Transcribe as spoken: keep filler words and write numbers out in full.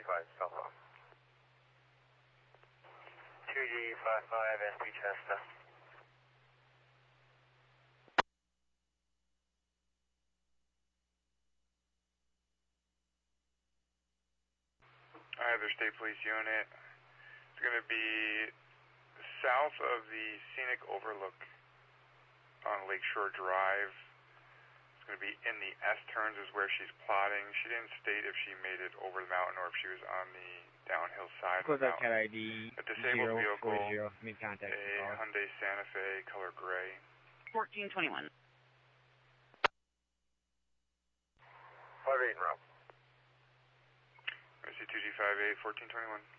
five, southbound. two G five five, S P Chester. Either State Police unit. It's going to be south of the scenic overlook on Lakeshore Drive. It's going to be in the S-turns is where she's plotting. She didn't state if she made it over the mountain or if she was on the downhill side of the mountain. Cat I D A disabled vehicle, mid-contact. a Hyundai Santa Fe, color gray. fourteen twenty-one. five eight en route. I see two G five eight, fourteen twenty-one.